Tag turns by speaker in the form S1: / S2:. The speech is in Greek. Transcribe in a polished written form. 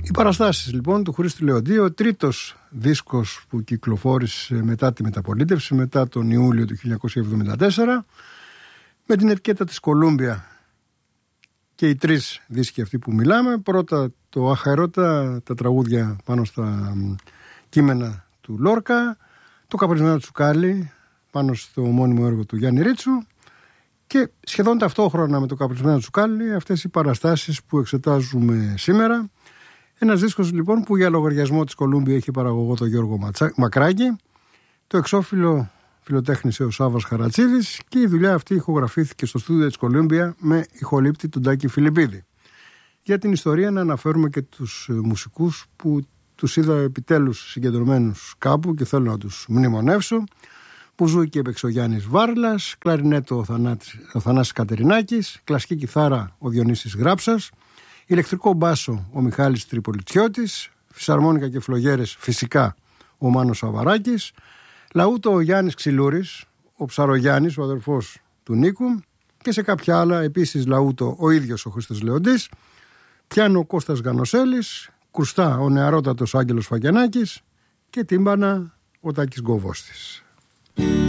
S1: Οι παραστάσεις λοιπόν του Χρήστου Λεοντή, ο τρίτος δίσκος που κυκλοφόρησε μετά τη μεταπολίτευση, μετά τον Ιούλιο του 1974, με την ετικέτα της Κολούμπια, και οι τρεις δίσκοι αυτοί που μιλάμε. Πρώτα το Αχαερώτα, τα τραγούδια πάνω στα κείμενα του Λόρκα, το Καπνισμένο Τσουκάλι πάνω στο ομώνυμο έργο του Γιάννη Ρίτσου, και σχεδόν ταυτόχρονα με το Καπνισμένο Τσουκάλι αυτές οι παραστάσεις που εξετάζουμε σήμερα. Ένας δίσκος λοιπόν που για λογαριασμό της Κολούμπια έχει παραγωγό τον Γιώργο Μακράκη, το εξώφυλλο φιλοτέχνησε ο Σάββας Χαρατσίδης, και η δουλειά αυτή ηχογραφήθηκε στο στούντιο της Κολούμπια με ηχολήπτη τον Τάκη Φιλιππίδη. Για την ιστορία να αναφέρουμε και τους μουσικούς που τους είδα επιτέλους συγκεντρωμένους κάπου και θέλω να τους μνημονεύσω. Μπουζούκι έπαιξε ο Γιάννης Βάρλας, κλαρινέτο ο Θανάσης Κατερινάκης, κλασική κιθάρα ο Διονύσης Γράψας, ηλεκτρικό μπάσο ο Μιχάλης Τριπολιτσιώτης, φυσαρμόνικα και φλογέρες φυσικά ο Μάνος Αβαράκης, λαούτο ο Γιάννης Ξυλούρης, ο Ψαρογιάννης, ο αδερφός του Νίκου, και σε κάποια άλλα επίσης λαούτο ο ίδιος ο Χρήστος Λεοντής, πιάνο ο Κώστας Γανοσέλης, κρουστά ο νεαρότατος Άγγελος Φαγιανάκης και τύμπανα ο Τάκης Γκοβόστης.